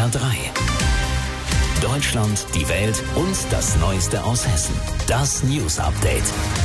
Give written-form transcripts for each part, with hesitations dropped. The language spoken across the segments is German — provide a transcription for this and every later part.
HR3. Deutschland, die Welt und das Neueste aus Hessen. Das News Update.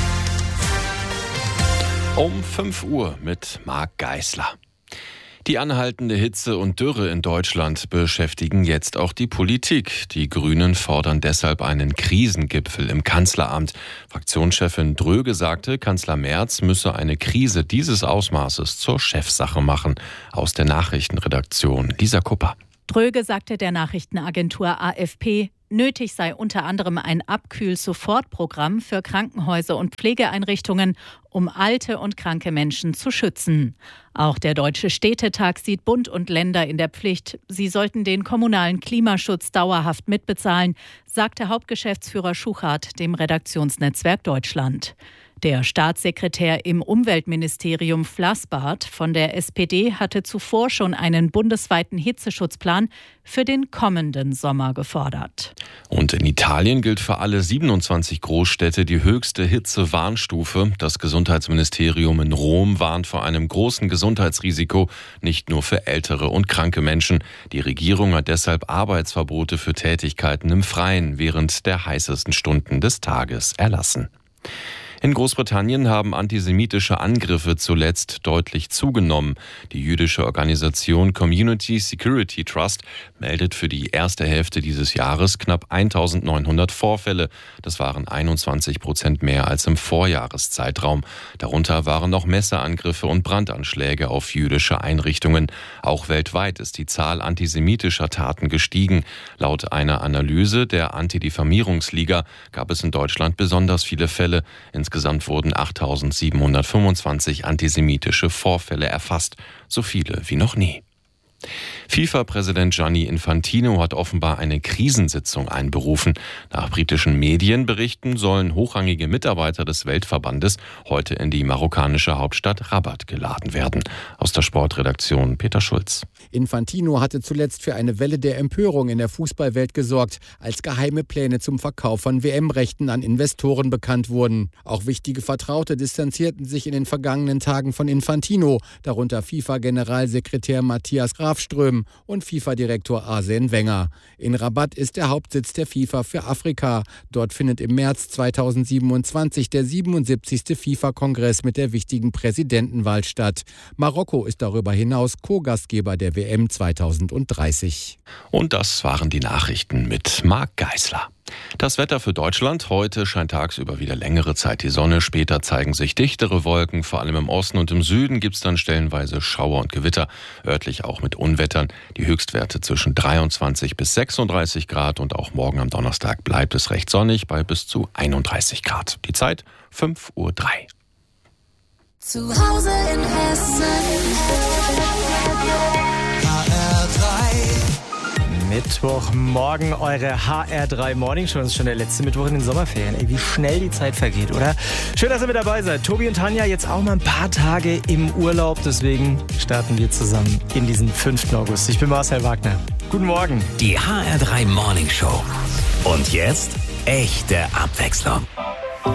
Um 5 Uhr mit Marc Geisler. Die anhaltende Hitze und Dürre in Deutschland beschäftigen jetzt auch die Politik. Die Grünen fordern deshalb einen Krisengipfel im Kanzleramt. Fraktionschefin Dröge sagte, Kanzler Merz müsse eine Krise dieses Ausmaßes zur Chefsache machen. Aus der Nachrichtenredaktion Lisa Kupper. Dröge sagte der Nachrichtenagentur AFP, nötig sei unter anderem ein Abkühl-Sofortprogramm für Krankenhäuser und Pflegeeinrichtungen, um alte und kranke Menschen zu schützen. Auch der Deutsche Städtetag sieht Bund und Länder in der Pflicht. Sie sollten den kommunalen Klimaschutz dauerhaft mitbezahlen, sagte Hauptgeschäftsführer Schuchart dem Redaktionsnetzwerk Deutschland. Der Staatssekretär im Umweltministerium Flassbart von der SPD hatte zuvor schon einen bundesweiten Hitzeschutzplan für den kommenden Sommer gefordert. Und in Italien gilt für alle 27 Großstädte die höchste Hitzewarnstufe. Das Gesundheitsministerium in Rom warnt vor einem großen Gesundheitsrisiko, nicht nur für ältere und kranke Menschen. Die Regierung hat deshalb Arbeitsverbote für Tätigkeiten im Freien während der heißesten Stunden des Tages erlassen. In Großbritannien haben antisemitische Angriffe zuletzt deutlich zugenommen. Die jüdische Organisation Community Security Trust meldet für die erste Hälfte dieses Jahres knapp 1900 Vorfälle. Das waren 21% mehr als im Vorjahreszeitraum. Darunter waren noch Messerangriffe und Brandanschläge auf jüdische Einrichtungen. Auch weltweit ist die Zahl antisemitischer Taten gestiegen. Laut einer Analyse der Antidiffamierungsliga gab es in Deutschland besonders viele Fälle. Insgesamt wurden 8.725 antisemitische Vorfälle erfasst, so viele wie noch nie. FIFA-Präsident Gianni Infantino hat offenbar eine Krisensitzung einberufen. Nach britischen Medienberichten sollen hochrangige Mitarbeiter des Weltverbandes heute in die marokkanische Hauptstadt Rabat geladen werden. Aus der Sportredaktion Peter Schulz. Infantino hatte zuletzt für eine Welle der Empörung in der Fußballwelt gesorgt, als geheime Pläne zum Verkauf von WM-Rechten an Investoren bekannt wurden. Auch wichtige Vertraute distanzierten sich in den vergangenen Tagen von Infantino, darunter FIFA-Generalsekretär Matthias Grafström und FIFA-Direktor Arsène Wenger. In Rabat ist der Hauptsitz der FIFA für Afrika. Dort findet im März 2027 der 77. FIFA-Kongress mit der wichtigen Präsidentenwahl statt. Marokko ist darüber hinaus Co-Gastgeber der WM 2030. Und das waren die Nachrichten mit Marc Geisler. Das Wetter für Deutschland. Heute scheint tagsüber wieder längere Zeit die Sonne. Später zeigen sich dichtere Wolken. Vor allem im Osten und im Süden gibt es dann stellenweise Schauer und Gewitter. Örtlich auch mit Unwettern. Die Höchstwerte zwischen 23 bis 36 Grad. Und auch morgen am Donnerstag bleibt es recht sonnig bei bis zu 31 Grad. Die Zeit 5:03 Uhr. Zu Hause in Hessen. Mittwochmorgen, eure HR3 Morning Show. Das ist schon der letzte Mittwoch in den Sommerferien. Ey, wie schnell die Zeit vergeht, oder? Schön, dass ihr mit dabei seid. Tobi und Tanja jetzt auch mal ein paar Tage im Urlaub. Deswegen starten wir zusammen in diesen 5. August. Ich bin Marcel Wagner. Guten Morgen. Die HR3 Morning Show. Und jetzt echte Abwechslung.